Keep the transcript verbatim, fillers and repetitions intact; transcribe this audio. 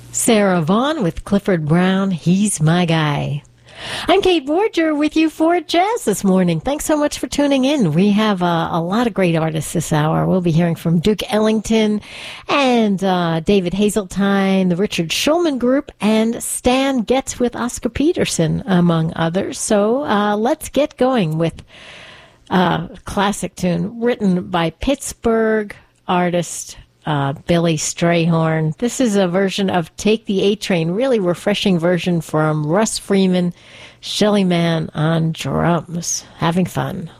Sarah Vaughan with Clifford Brown, He's My Guy. I'm Kate Borger with you for Jazz this morning. Thanks so much for tuning in. We have uh, a lot of great artists this hour. We'll be hearing from Duke Ellington and uh, David Hazeltine, the Richard Shulman Group, and Stan Getz with Oscar Peterson, among others. So uh, let's get going with uh, a classic tune written by Pittsburgh artist Uh, Billy Strayhorn. This is a version of Take the A Train, really refreshing version from Russ Freeman, Shelly Manne on drums. Having fun.